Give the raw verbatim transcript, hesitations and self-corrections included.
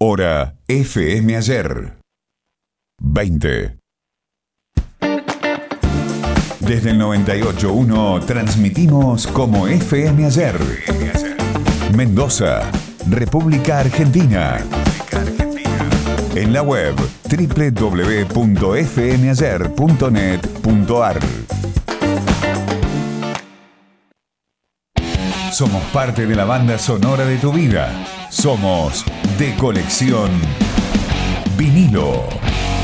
Hora F M Ayer. veinte. Desde el noventa y ocho punto uno transmitimos como F M Ayer. Mendoza, República Argentina. En la web doble u doble u doble u punto f m ayer punto net punto a r. Somos parte de la banda sonora de tu vida. Somos de colección vinilo.